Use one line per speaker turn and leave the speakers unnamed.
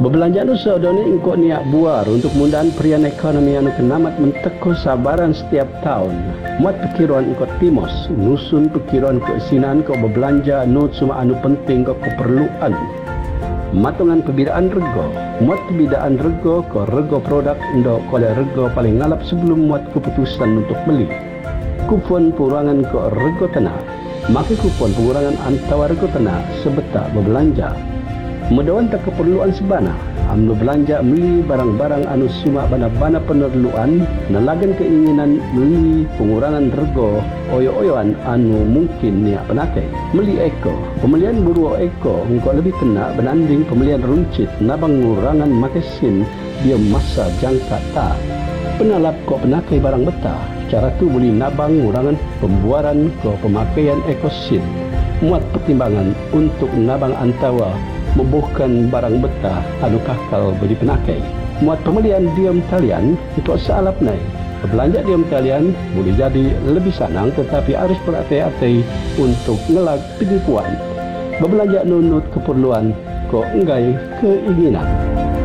Berbelanja nusa doni engkau niat buar untuk mudahan perian ekonomi anu kenamat menteko sabaran setiap tahun. Muat pikiran engkau timos, nusun pikiran keisinan kau berbelanja nu cuma anu penting kau keperluan. Matungan perbedaan rego, muat perbedaan rego ke rego produk indo kole rego paling ngalap sebelum muat keputusan untuk beli. Kupon pengurangan ke rego tanah, maka kupon pengurangan antara rego tanah sebeta berbelanja. Mudahan tak keperluan sebana, amno belanja beli barang-barang anu cuma bana-bana penerluan, nalagan keinginan beli pengurangan rego oyo-oyoan anu mungkin niat penakai. Meli eko, pembelian buru eko engkau lebih kena berbanding pembelian runcit nabang ngurangan makesin dia masa jangka tak. Penalap kau penakai barang betah, cara tu boleh nabang ngurangan pembuaran kau pemakaian ekosin. Muat pertimbangan untuk nabang antawa membuhkan barang betah anu kakal bagi penakai. Muat pembelian diam talian untuk sealap naik. Berbelanja diam talian boleh jadi lebih senang tetapi harus berhati-hati untuk ngelag penipuan. Berbelanja nunut keperluan kau enggai keinginan.